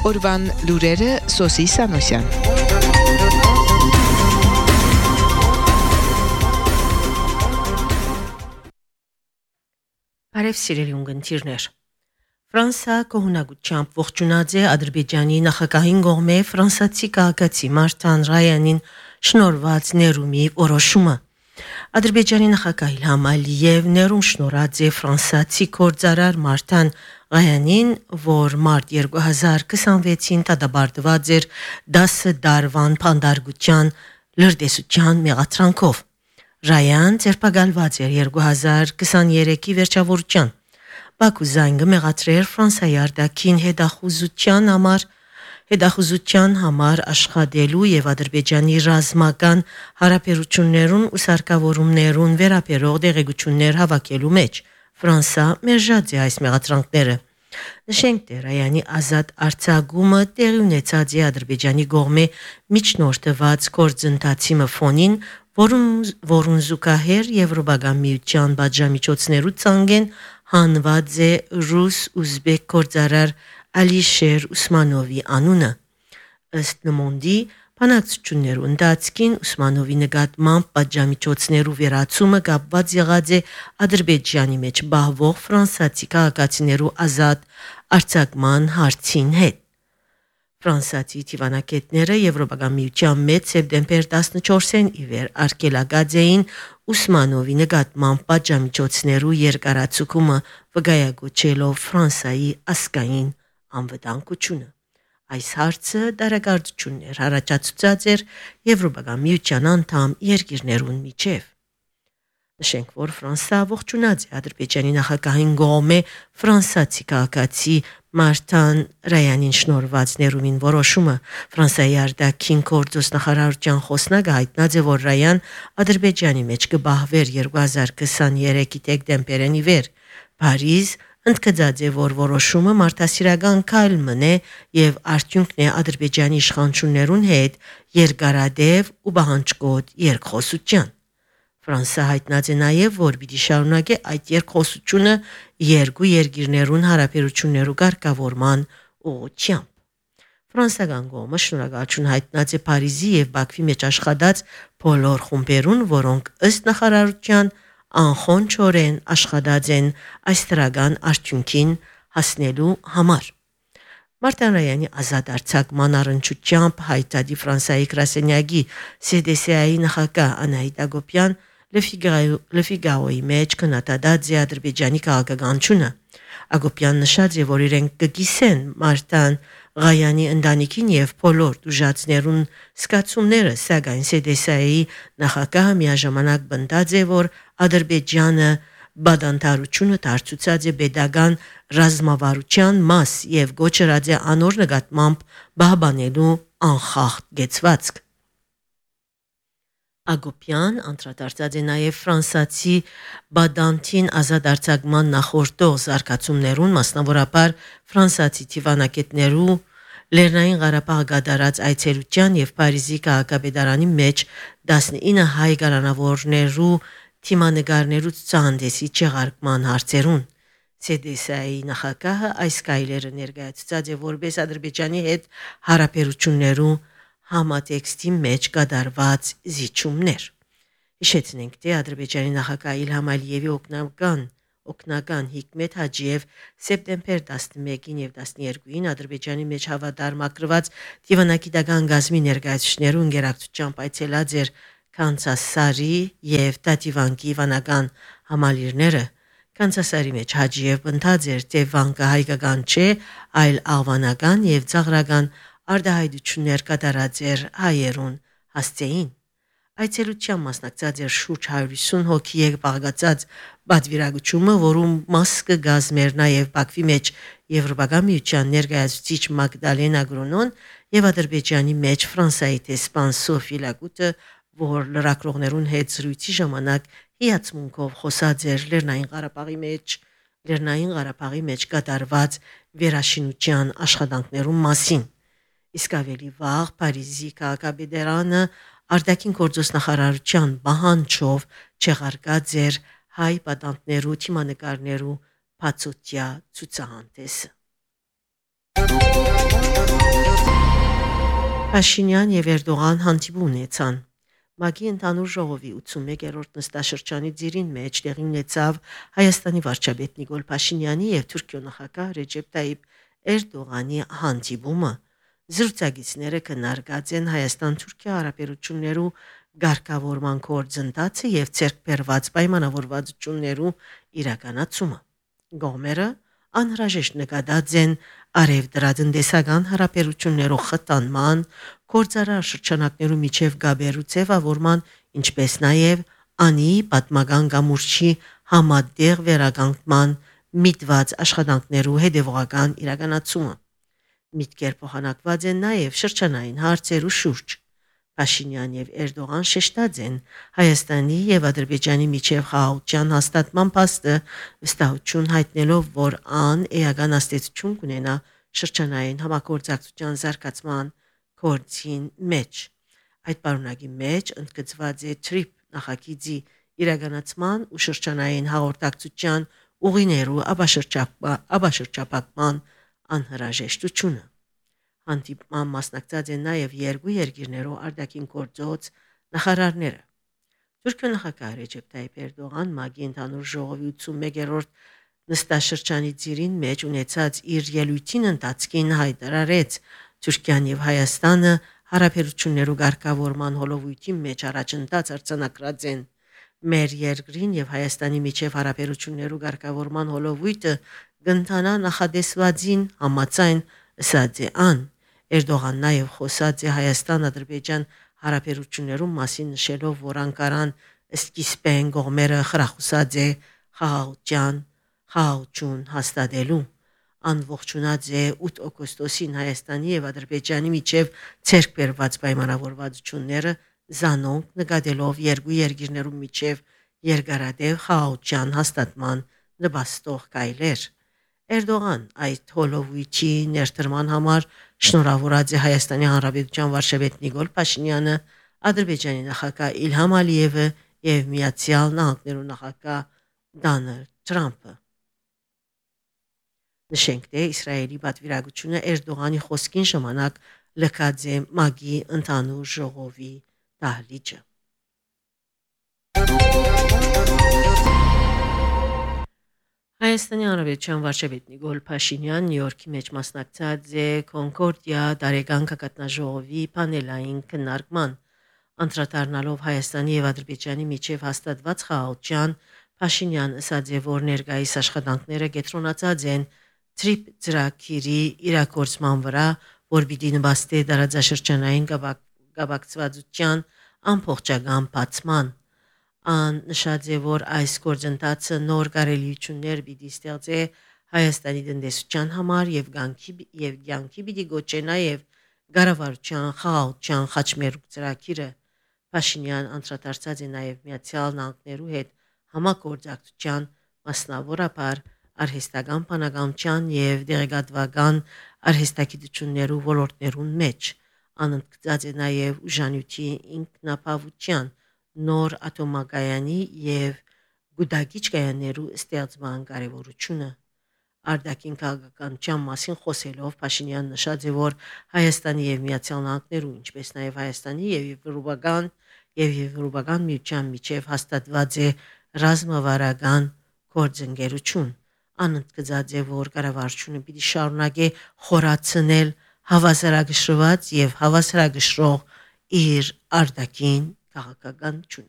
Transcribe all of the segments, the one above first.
Օրվան լուրերը Սոսի Սանոսյան։ Բարև սիրելի ունգընտիրներ։ Ֆրանսա կողմնակությամբ ողջունած է Ադրբեջանի նախագահին կողմէ ֆրանսացի քաղաքացի Մարտան Ռայանին շնորհված ներումի որոշումը։ Ադրբեջանի նախագահ Իլհամ Ալիև ներում շնորհած է ֆրանսացի գործարար Մարտան Ռայանին, որ մարտ 2026-ին դադարեցված էր 10 դարվան փանդարգության լրտեսության մեղադրանքով։ Ռայան ձերբակալված էր 2023-ի վերջավորության։ Բաքու զանգը մեղադրեր Ֆրանսիայի արտաքին հետախուզության համար աշխատելու եւ Ադրբեջանի ռազմական հարաբերություններուն ու սարքավորումներուն վերաբերող դեղեցություններ հավաքելու մեջ։ Ֆրանսա մերժած է այս մեղադրանքները։ Նշենք, թե Ռայանի ազատ արձակումը տեղի ունեցած է Ադրբեջանի կողմէ միջնորդված գործընթացի ֆոնին, որուն զուգահեռ Եվրոպական միության պատժամիջոցներու ցանգեն հանված է ռուս-ուզբեկ գործարար Ալիշեր Ուսմանովի անունը։ Ըստ Le Monde-ի բանակցություններու ընթացքին Ուսմանովի նկատմամբ պատժամիջոցներու վերացումը կապված եղած է Ադրբեջանի մեջ բահվող ֆրանսացի քաղաքացիներու ազատ արձակման հարցին հետ։ Ֆրանսացի թիվանակետները Եվրոպական միության մեջ սեպտեմբեր 14-ին ի վեր արգելակած էին Ուսմանովի նկատմամբ պատժամիջոցներու երկարացումը վկայակոչելով Ֆրանսայի ազգային անվտանգությունը։ Այս հարցը դարակարծություններ առաջացուցած էր Եվրոպական միության անդամ երկիրներուն միջև։ Նշենք, որ Ֆրանսա ողջունած է Ադրբեջանի նախագահին կողմէ ֆրանսացի քաղաքացի Մարտան Ռայանին շնորհված ներումին որոշումը։ Ֆրանսիայի արտաքին գործոս նախարարության խոսնակը հայտնած է, որ Ռայան Ադրբեջանի մեջ կբահվեր 2023-ի դեկտեմբերին ի վեր։ Փարիզ ընդգծած է, որ որոշումը մարդասիրական քայլ մնե եւ արդյունքն է Ադրբեջանի իշխանություններուն հետ երկարադեպ ու բանջկոտ երկխոսության։ Ֆրանսա հայտնած է նաև, որ պիտի շարունակի այդ երկխոսությունը երկու երկիրներուն հարաբերություններու կարգավորման ուղղությամբ։ Ֆրանսական կողմը շնորհակալություն հայտնած է Փարիզի եւ Բաքվի մեջ աշխատած բոլոր խումբերուն, որոնք ըստ նախարարության անխոնչորեն աշխատած են այս դրական արդյունքին հասնելու համար։ Մարտան Ռայանի ազատ արձակման առընչությամբ հայտարարի Ֆրանսիայի գրասենյակի CDC-ի նախագահ Անահիտ Ագոպյան Le Figaro-ի մեջ կնատադած է Ադրբեջանի քաղաքականությունը։ Ագոպյան նշած է, որ իրենք կգիսեն Մարտան Ռայանի ընտանիքին եւ բոլոր դժուժացներուն սկացումները, սակայն CDC-ի նախագահը միաժամանակ բնդած է, որ Ադրբեջանը բադանտարությունը դարձուցած է pedagogan ռազմավարության մաս եւ գոչրած է անոր նկատմամբ բահբանելու անխախտ գեցվածք։ Ագոպյան անդրադարձած է նաև ֆրանսացի բադանտին ազատ արձակման նախորդող զարգացումներուն, մասնավորապես ֆրանսացի թիվանակետներու Լեռնային Ղարաբաղ գդարած այցելության եւ Փարիզի քաղաքապետարանի մեջ 19 հայ գարանավորներու թիմանկարներու ցուցահանդեսի չեղարկման հարցերուն։ CDC-ի նախագահը այս կայլերը ներկայացուցած է որպես Ադրբեջանի հետ հարաբերություններու համատեքստի մեջ կատարված զիջումներ։ Հիշեցնենք, թե Ադրբեջանի նախագահ Իլհամ Ալիևի օգնական Հիկմետ Հաջիև սեպտեմբեր 11-ին եւ 12-ին Ադրբեջանի մեջ հավատարմագրված դիվանագիտական գազմի ներկայացուցիչներուն գերակցությամբ այցելած էր Կանցասարի եւ Տատիվանկի վանական համալիրները։ Կանցասարի մեջ Հաջիև ընդհանց էր, թե վանկը հայկական չէ, այլ աղվանական եւ ծաղրական արդահայտություններ կատարած էր հայերուն հասցեին։ Այցելության մասնակցած էր շուրջ 150 հոգի եկբաղացած բادرվիրագությունը, որում մաս կգազմեր նաև Բաքվի մեջ Եվրոպական միության ներկայացուցիչ Մագդալենա Գրոնոն եւ Ադրբեջանի մեջ Ֆրանսիայի տեսփան Սոֆի Լագուտը, որ լրագրողներուն հետ զրույցի ժամանակ հիացմունքով խոսած էր Լեռնային Ղարաբաղի մեջ կատարված վերաշինության աշխատանքներուն մասին։ Իսկ ավելի վաղ Փարիզի քաղաքապետարանը արտաքին գործոս նախարարության բանջով չեղարկած էր հայ պատանտներու թիմանկարներու բացօթյա ցուցահանդեսը։ Փաշինյան եւ Էրդողան հանդիպում ունեցան։ ՄԱԳ-ի ընդհանուր ժողովի 81-րդ նստաշրջանի ծիրին մեջ տեղի ունեցավ Հայաստանի վարչապետ Նիկոլ Փաշինյանի եւ Թուրքիո նախագահ Ռեջեփ Տայիպ Էրդողանի հանդիպումը։ Զրուցակիցները քննարկած են Հայաստան-Թուրքիա հարաբերություններու ղեկավարման գործընթացը եւ ցերկ բերված պայմանավորվածություններու իրականացումը։ Գոմերը անհրաժեշտ նկատած են արևդրատնտեսական հարաբերություններու խթանման, գործարար շրջանակներու միջև գաբերու ձևավորման, ինչպես նաև անի պատմական գամուրջի համատեղ վերականգնման միտված աշխատանքներու հետևողական իրականացումը։ Միտքեր փոխանակված են նաև շրջանային հարցերու շուրջ։ Փաշինյան եւ Էրդողան շեշտած են Հայաստանի եւ Ադրբեջանի միջև խաղաղության հաստատման փաստը, վստահություն հայտնելով, որ ան էական աստեցություն կունենա շրջանային համագործակցության զարգացման գործին մեջ։ Այդ պարունակի մեջ ընդգծված է TRIP նախագիծի իրականացման ու շրջանային հաղորդակցության ուղիներու աբաշրջապատման անհրաժեշտությունը։ Հանդիպման մասնակցած են նաև երկու երկիրներու արտաքին գործոց նախարարները։ Թուրքիո նախագահ Ռեջեփ Տայիպ Էրդողան ՄԱԳ-ի ընդհանուր ժողովի 81-րդ նստաշրջանի ծիրին մեջ ունեցած իր ելույթին ընթացքին հայտարարեց Թուրքիան եւ Հայաստանը հարաբերություններու ղեկավարման հոլովույթի մեջ առաջընթաց արձանագրած են։ Մեր երկրին եւ Հայաստանի միջև հարաբերություններու ղեկավարման հոլովույթը կընթանա նախադեсվածին համաձայն ըսած է ան։ Էրդողան նաև խոսած է Հայաստան-Ադրբեջան հարաբերություններու մասին նշելով, որ Անկարան սկիզբեն կողմերը խրախուսած է խաղաղություն հաստատելու։ Անողջունած է 8 օգոստոսին Հայաստանի եւ Ադրբեջանի միջև ցերկ բերված պայմանավորվածությունները զանոնք նկատելով երկու երկիրներու միջև երկարատև խաղաղության հաստատման նպաստող գայլեր։ Էրդողան այդ հոլովույթի ներդրման համար շնորհավորած է Հայաստանի Հանրապետության վարչապետ Նիկոլ Փաշինյանը, Ադրբեջանի նախագահ Իլհամ Ալիևը եւ Միացյալ Նահանգներու նախագահ Դոնալդ Թրամփը։ Նշենք, թե Իսրայելի պատվիրակությունը Էրդողանի խոսքին ժամանակ լքած է ՄԱԳ-ի ընդհանուր ժողովի դահլիճը։ Հայաստանի Հանրապետության վարչապետ Նիկոլ Փաշինյան Նյու Յորքի մեջ մասնակցած է Կոնկորդիա տարեկան գագաթնաժողովի պանելային քննարկման։ Անդրադառնալով Հայաստանի եւ Ադրբեջանի միջև հաստատված խաղաղության, Փաշինյան ասաց է, որ ներկայիս աշխատանքները կենտրոնացած են TRIP ծրագիրի իրագործման վրա, որ պիտի նպաստի տարածաշրջանային գաբակցվածության ամբողջական բացման։ Ան նշած է, որ այս գործընթացը նոր կարելիություններ պիտի ստեղծի Հայաստանի տնտեսության համար եւ կյանքի պիտի գոչե նաեւ կառավարության խաղաղության խաչմերուկ ծրագիրը։ Փաշինյան անդրադարձած է նաեւ Միացյալ Նահանգներու հետ համագործակցության, մասնավորապես արհեստական բանականության եւ դեղեկատվական արհեստագիտություններու ոլորտներուն մեջ։ Անընդգծած է նաեւ ուժանյութի ինքնապահովության, նոր ատոմակայանի եւ գուդագիչ կայաններու ստեղծման կարեւորությունը։ Արտաքին քաղաքականության մասին խոսելով Փաշինյան նշած է, որ Հայաստանի եւ Միացյալ Նահանգներու, ինչպես նաեւ Հայաստանի եւ Եվրոպական միության միջև հաստատված է ռազմավարական գործընկերություն։ Անընդգծած է, որ կառավարությունը պիտի շարունակի խորացնել հավասարակշռված եւ հավասարակշռող իր արտաքին քաղաքականությունը։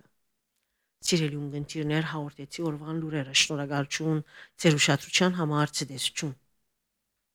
Սիրելի ունգընտիրներ, հաղորդեցի օրվան լուրերը։ Շնորհակալություն ձեր ուշադրության համար, ցտեսություն։